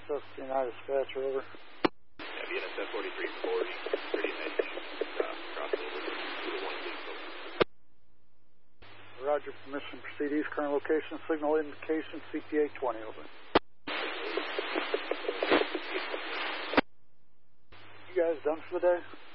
VNSF United Dispatcher, over. Yeah, VNSF 4340, pretty nice. Cross over to the 1 lead. Roger, permission to proceed east, current location, signal indication, CPA 20, over. You guys done for the day?